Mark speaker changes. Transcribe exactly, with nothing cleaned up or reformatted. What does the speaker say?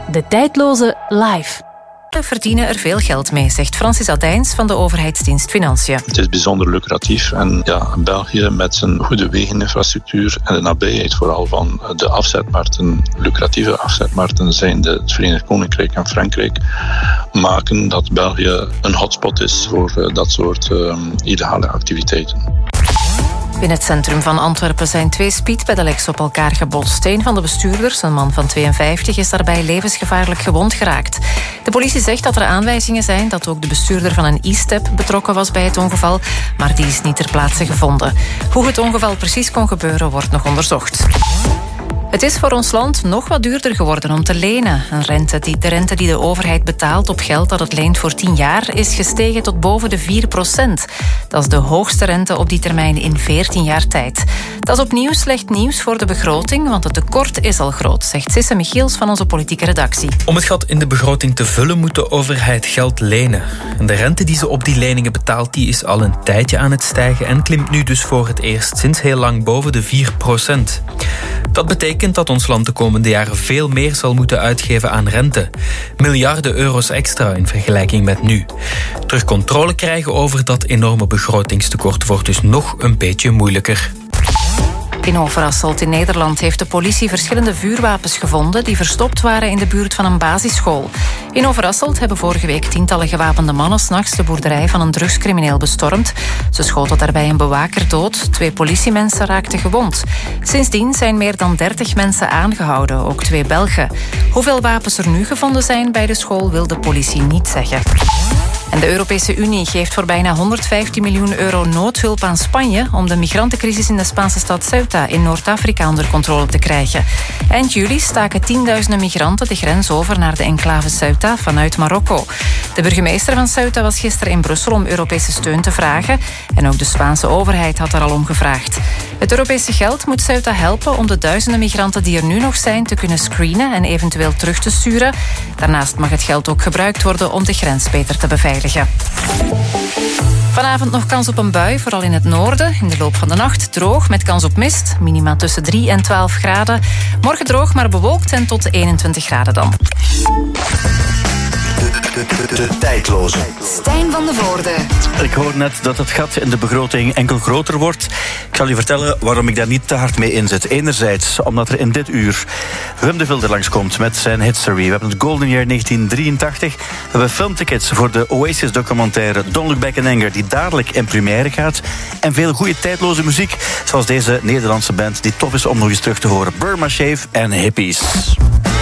Speaker 1: De tijdloze live.
Speaker 2: We verdienen er veel geld mee, zegt Francis Adijns van de overheidsdienst Financiën.
Speaker 3: Het is bijzonder lucratief en ja, België met zijn goede wegeninfrastructuur en de nabijheid vooral van de afzetmarkten, lucratieve afzetmarkten zijn de, het Verenigd Koninkrijk en Frankrijk, maken dat België een hotspot is voor uh, dat soort uh, illegale activiteiten.
Speaker 2: In het centrum van Antwerpen zijn twee speedpedelecs op elkaar gebotst. Een van de bestuurders, een man van tweeënvijftig, is daarbij levensgevaarlijk gewond geraakt. De politie zegt dat er aanwijzingen zijn dat ook de bestuurder van een e-step betrokken was bij het ongeval, maar die is niet ter plaatse gevonden. Hoe het ongeval precies kon gebeuren, wordt nog onderzocht. Het is voor ons land nog wat duurder geworden om te lenen. Een rente die, de rente die de overheid betaalt op geld dat het leent voor tien jaar... is gestegen tot boven de vier procent. Dat is de hoogste rente op die termijn in veertien jaar tijd. Dat is opnieuw slecht nieuws voor de begroting, want het tekort is al groot, zegt Sisse Michiels van onze politieke redactie.
Speaker 4: Om het gat in de begroting te vullen moet de overheid geld lenen. En de rente die ze op die leningen betaalt, die is al een tijdje aan het stijgen en klimt nu dus voor het eerst sinds heel lang boven de vier procent. Dat betekent dat ons land de komende jaren veel meer zal moeten uitgeven aan rente. Miljarden euro's extra in vergelijking met nu. Terug controle krijgen over dat enorme begrotingstekort wordt dus nog een beetje moeilijker.
Speaker 2: In Overasselt in Nederland heeft de politie verschillende vuurwapens gevonden die verstopt waren in de buurt van een basisschool. In Overasselt hebben vorige week tientallen gewapende mannen 's nachts de boerderij van een drugscrimineel bestormd. Ze schoten daarbij een bewaker dood. Twee politiemensen raakten gewond. Sindsdien zijn meer dan dertig mensen aangehouden, ook twee Belgen. Hoeveel wapens er nu gevonden zijn bij de school wil de politie niet zeggen. En de Europese Unie geeft voor bijna honderdvijftien miljoen euro noodhulp aan Spanje om de migrantencrisis in de Spaanse stad Ceuta in Noord-Afrika onder controle te krijgen. Eind juli staken tienduizenden migranten de grens over naar de enclave Ceuta vanuit Marokko. De burgemeester van Ceuta was gisteren in Brussel om Europese steun te vragen en ook de Spaanse overheid had er al om gevraagd. Het Europese geld moet Ceuta helpen om de duizenden migranten die er nu nog zijn te kunnen screenen en eventueel terug te sturen. Daarnaast mag het geld ook gebruikt worden om de grens beter te beveiligen. Vanavond nog kans op een bui, vooral in het noorden. In de loop van de nacht droog met kans op mist. Minima tussen drie en twaalf graden. Morgen droog, maar bewolkt en tot eenentwintig graden dan.
Speaker 5: De, de, de, de tijdloze.
Speaker 1: Stijn van de Voorde.
Speaker 6: Ik hoor net dat het gat in de begroting enkel groter wordt. Ik zal u vertellen waarom ik daar niet te hard mee inzet. Enerzijds omdat er in dit uur Wim de Vilder langskomt met zijn History. We hebben het Golden Year negentien drieëntachtig. We hebben filmtickets voor de Oasis-documentaire Don't Look Back in Anger, die dadelijk in première gaat. En veel goede tijdloze muziek, zoals deze Nederlandse band die tof is om nog eens terug te horen. Burma Shave en Hippies.